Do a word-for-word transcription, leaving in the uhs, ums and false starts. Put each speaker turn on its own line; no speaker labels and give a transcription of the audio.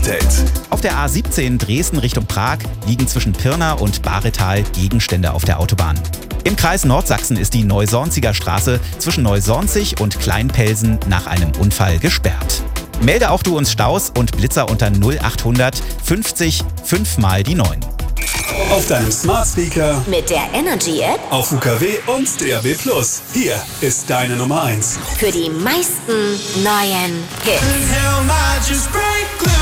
Update.
Auf der A siebzehn Dresden Richtung Prag liegen zwischen Pirna und Baretal Gegenstände auf der Autobahn. Im Kreis Nordsachsen ist die Neusornziger Straße zwischen Neusornzig und Kleinpelsen nach einem Unfall gesperrt. Melde auch du uns Staus und Blitzer unter null achthundert fünfzig fünf mal die neun.
Auf deinem Smart Speaker,
mit der Energy App,
auf U K W und D A B plus. Hier ist deine Nummer eins.
für die meisten neuen Hits.
Hell might just break loose.